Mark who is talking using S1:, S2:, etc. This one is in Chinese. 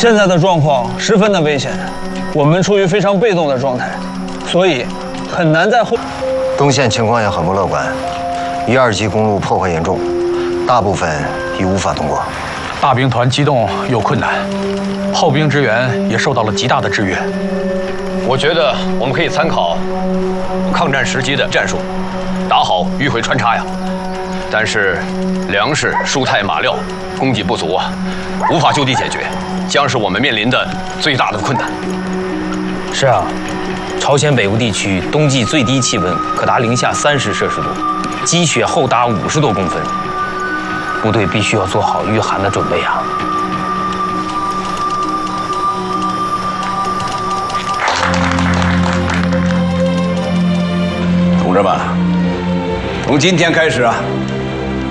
S1: 现在的状况十分的危险，我们处于非常被动的状态，所以很难在后。
S2: 东线情况也很不乐观，1、2级公路破坏严重，大部分已无法通过。
S3: 大兵团机动有困难，后兵支援也受到了极大的制约。
S4: 我觉得我们可以参考抗战时期的战术，打好迂回穿插呀。但是粮食、蔬菜、马料供给不足啊，无法就地解决，将是我们面临的最大的困难。
S5: 是啊，朝鲜北部地区冬季最低气温可达零下30摄氏度，积雪厚达50多公分，部队必须要做好御寒的准备啊。
S6: 同志们，从今天开始啊，